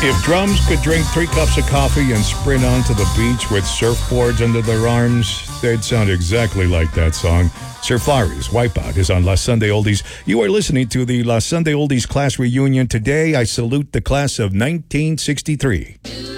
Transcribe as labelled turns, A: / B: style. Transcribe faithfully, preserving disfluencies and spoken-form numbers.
A: If drums could drink three cups of coffee and sprint onto the beach with surfboards under their arms, they'd sound exactly like that song. Surfari's Wipeout is on La Sunday Oldies. You are listening to the La Sunday Oldies class reunion. Today, I salute the class of nineteen sixty-three.